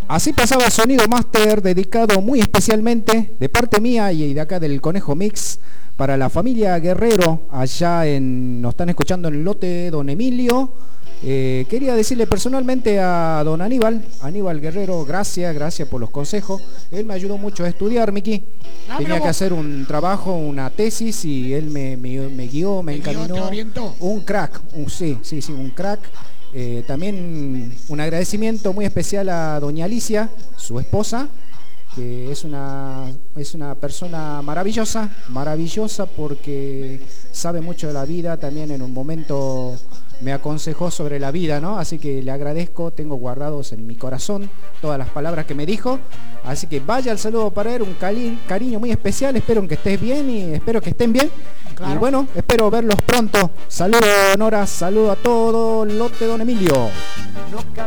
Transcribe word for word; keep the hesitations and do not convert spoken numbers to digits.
Así pasaba el Sonido Master, dedicado muy especialmente de parte mía y de acá del Conejo Mix para la familia Guerrero. Allá en, nos están escuchando en el lote Don Emilio. Eh, quería decirle personalmente a don Aníbal, Aníbal Guerrero, gracias, gracias por los consejos. Él me ayudó mucho a estudiar, Miki. Ah, Tenía que hacer un trabajo, una tesis, y él me, me, me guió, me encaminó. Un crack, un, sí, sí, sí, un crack. Eh, también un agradecimiento muy especial a doña Alicia, su esposa, que es una, es una persona maravillosa, maravillosa porque sabe mucho de la vida. También en un momento me aconsejó sobre la vida, ¿no? Así que le agradezco, tengo guardados en mi corazón todas las palabras que me dijo. Así que vaya el saludo para él, un cari cariño muy especial. Espero que estés bien y espero que estén bien. Claro. Y bueno, espero verlos pronto. Saludo, Nora, saludo a todo lote Don Emilio. No